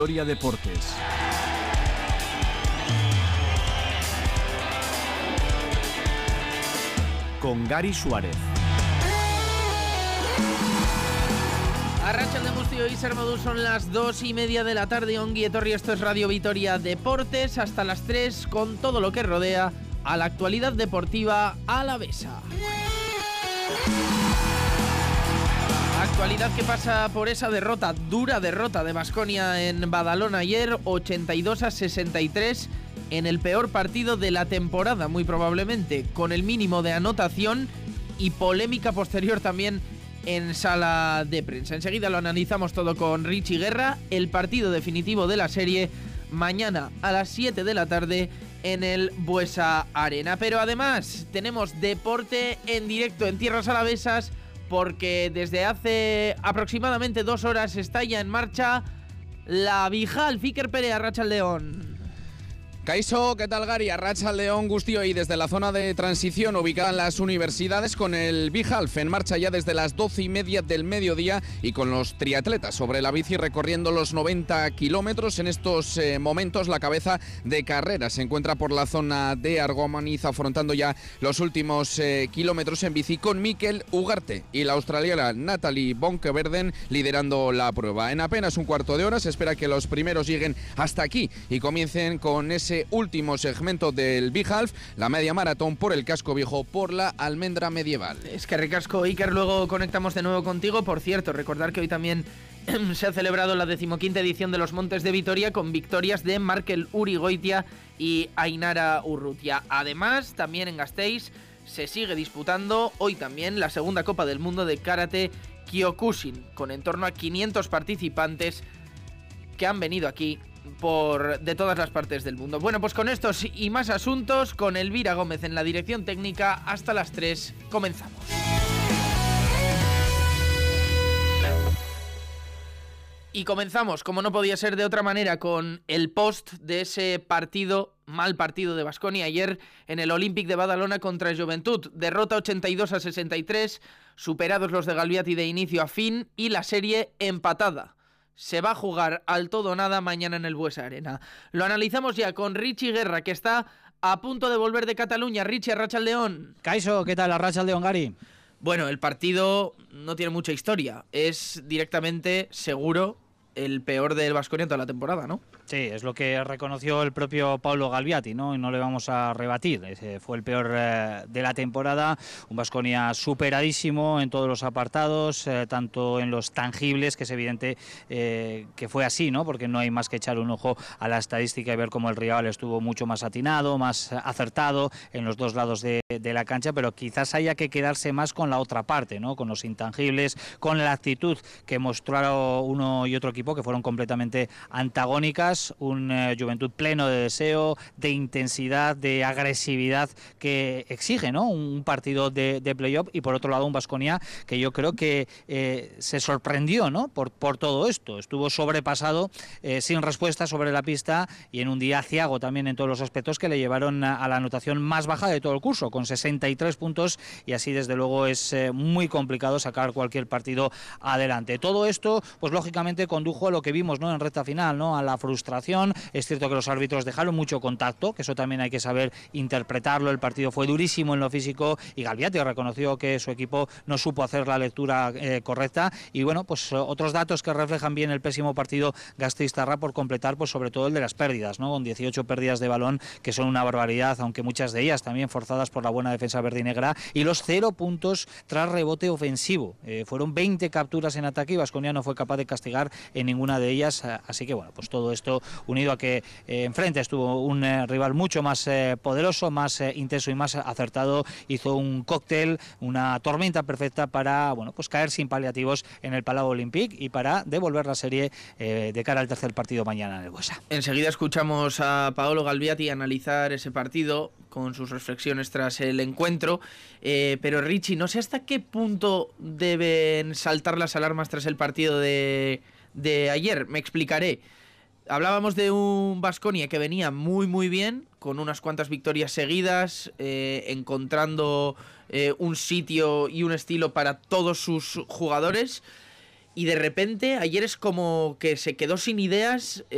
Vitoria Deportes. Con Gary Suárez. Arratsaldeon guztioi, zer moduz, son las 2:30 de la tarde. Ongi etorri, esto es Radio Vitoria Deportes, hasta las 3 con todo lo que rodea a la actualidad deportiva alavesa. Actualidad que pasa por esa derrota, dura derrota de Baskonia en Badalona ayer, 82-63, en el peor partido de la temporada, muy probablemente, con el mínimo de anotación y polémica posterior también en sala de prensa. Enseguida lo analizamos todo con Richie Guerra. El partido definitivo de la serie mañana a las 7 de la tarde en el Buesa Arena. Pero además tenemos deporte en directo en tierras alavesas, porque desde hace aproximadamente 2 horas está ya en marcha la Bijal. Fiker Pere, arratsaldeon. Kaixo, ¿qué tal, Gary? Arratsaldeon guztioi, desde la zona de transición ubicada en las universidades, con el Bijalf en marcha ya desde las 12:30 del mediodía y con los triatletas sobre la bici recorriendo los 90 kilómetros. En estos momentos la cabeza de carrera se encuentra por la zona de Argomaniz, afrontando ya los últimos kilómetros en bici, con Mikel Ugarte y la australiana Natalie Bonkeverden liderando la prueba. En apenas un cuarto de hora se espera que los primeros lleguen hasta aquí y comiencen con ese último segmento del Bijalf, la media maratón por el casco viejo, por la almendra medieval. Es que ricasco, Iker, luego conectamos de nuevo contigo. Por cierto, recordar que hoy también se ha celebrado la 15ª edición de los Montes de Vitoria, con victorias de Markel Urigoitia y Ainara Urrutia. Además, también en Gasteiz se sigue disputando hoy también la segunda Copa del Mundo de Karate Kyokushin, con en torno a 500 participantes que han venido aquí de todas las partes del mundo. Bueno, pues con estos y más asuntos, con Elvira Gómez en la dirección técnica, hasta las 3 comenzamos. Y comenzamos, como no podía ser de otra manera, con el post de ese partido, mal partido de Baskonia ayer en el Olympic de Badalona contra Joventut. Derrota 82-63, superados los de Galbiati de inicio a fin y la serie empatada. Se va a jugar al todo o nada mañana en el Buesa Arena. Lo analizamos ya con Richie Guerra, que está a punto de volver de Cataluña. Richie, arratsaldeon. Kaixo, ¿qué tal? Arratsaldeon, Gary. Bueno, el partido no tiene mucha historia. Es directamente, seguro, el peor del Baskonia en toda la temporada, ¿no? Sí, es lo que reconoció el propio Paulo Galbiati, ¿no? Y no le vamos a rebatir. Ese fue el peor de la temporada. Un Baskonia superadísimo en todos los apartados, tanto en los tangibles, que es evidente que fue así, ¿no? Porque no hay más que echar un ojo a la estadística y ver cómo el rival estuvo mucho más atinado, más acertado en los dos lados de la cancha, pero quizás haya que quedarse más con la otra parte, ¿no? Con los intangibles, con la actitud que mostraron uno y otro equipo, que fueron completamente antagónicas. Un Joventut pleno de deseo, de intensidad, de agresividad que exige, ¿no? Un partido de playoff, y por otro lado un Baskonia que yo creo que se sorprendió, ¿no? por todo esto. Estuvo sobrepasado, sin respuesta sobre la pista, y en un día aciago también en todos los aspectos, que le llevaron a la anotación más baja de todo el curso, con 63 puntos, y así desde luego es muy complicado sacar cualquier partido adelante. Todo esto, pues lógicamente condujo a lo que vimos, ¿no? En recta final, ¿no? A la frustración. Es cierto que los árbitros dejaron mucho contacto, que eso también hay que saber interpretarlo. El partido fue durísimo en lo físico y Galbiati reconoció que su equipo no supo hacer la lectura correcta. Y bueno, pues otros datos que reflejan bien el pésimo partido gasteiztarra, por completar, pues sobre todo el de las pérdidas, ¿no? Con 18 pérdidas de balón, que son una barbaridad, aunque muchas de ellas también forzadas por la buena defensa verdinegra, y los 0 puntos tras rebote ofensivo. Fueron 20 capturas en ataque y Baskonia no fue capaz de castigar en ninguna de ellas. Así que bueno, pues todo esto unido a que enfrente estuvo un rival mucho más poderoso, más intenso y más acertado, hizo un cóctel, una tormenta perfecta para, bueno, pues caer sin paliativos en el Palau Olympique y para devolver la serie de cara al tercer partido mañana en el Buesa. Enseguida escuchamos a Paolo Galbiati analizar ese partido con sus reflexiones tras el encuentro, pero Richie, no sé hasta qué punto deben saltar las alarmas tras el partido de ayer. Me explicaré. Hablábamos de un Baskonia que venía muy muy bien, con unas cuantas victorias seguidas, encontrando un sitio y un estilo para todos sus jugadores, y de repente ayer es como que se quedó sin ideas,